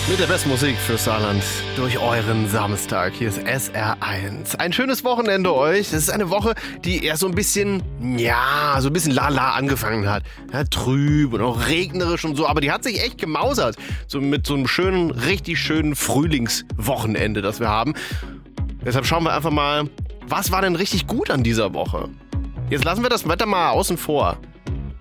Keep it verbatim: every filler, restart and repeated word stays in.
Mit der besten Musik fürs Saarland durch euren Samstag. Hier ist S R eins. Ein schönes Wochenende euch. Es ist eine Woche, die eher so ein bisschen, ja, so ein bisschen lala angefangen hat. Ja, trüb und auch regnerisch und so. Aber die hat sich echt gemausert. So mit so einem schönen, richtig schönen Frühlingswochenende, das wir haben. Deshalb schauen wir einfach mal, was war denn richtig gut an dieser Woche? Jetzt lassen wir das Wetter mal außen vor.